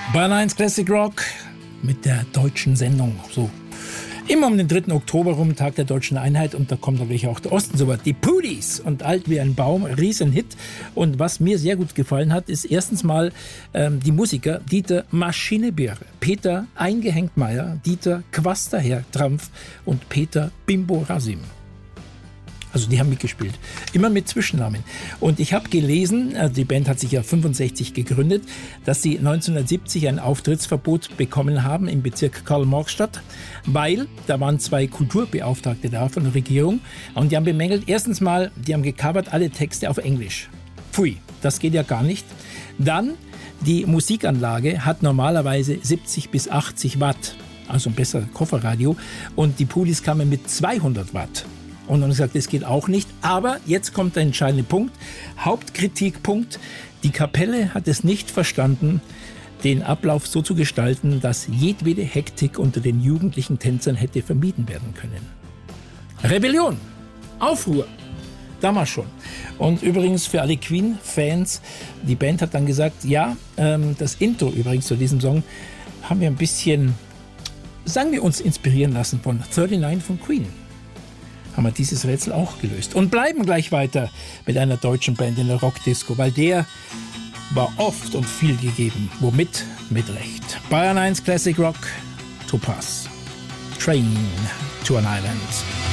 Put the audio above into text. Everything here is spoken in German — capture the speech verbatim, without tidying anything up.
Bayern eins Classic Rock mit der deutschen Sendung. So. Immer um den dritten Oktober rum, Tag der deutschen Einheit, und da kommt natürlich auch der Osten so weit. Die Pudis und Alt wie ein Baum, Riesenhit. Und was mir sehr gut gefallen hat, ist erstens mal ähm, die Musiker Dieter Maschinebirre, Peter Eingehängt-Meyer, Dieter Quasterherr-Trampf und Peter Bimbo Rasim. Also die haben mitgespielt, immer mit Zwischennamen. Und ich habe gelesen, die Band hat sich ja fünfundsechzig gegründet, dass sie neunzehnhundertsiebzig ein Auftrittsverbot bekommen haben im Bezirk Karl-Marx-Stadt, weil da waren zwei Kulturbeauftragte da von der Regierung und die haben bemängelt, erstens mal, die haben gecovert alle Texte auf Englisch. Pfui, das geht ja gar nicht. Dann, die Musikanlage hat normalerweise siebzig bis achtzig Watt, also ein besseres Kofferradio, und die Pudis kamen mit zweihundert Watt. Und dann gesagt, das geht auch nicht. Aber jetzt kommt der entscheidende Punkt. Hauptkritikpunkt. Die Kapelle hat es nicht verstanden, den Ablauf so zu gestalten, dass jedwede Hektik unter den jugendlichen Tänzern hätte vermieden werden können. Rebellion. Aufruhr. Damals schon. Und übrigens für alle Queen-Fans, die Band hat dann gesagt, ja, ähm, das Intro übrigens zu diesem Song haben wir ein bisschen, sagen wir uns, inspirieren lassen von neununddreißig von Queen. Haben wir dieses Rätsel auch gelöst. Und bleiben gleich weiter mit einer deutschen Band in der Rockdisco, weil der war oft und viel gegeben. Womit? Mit Recht. Bayern eins Classic Rock, Topaz. Train to an Island.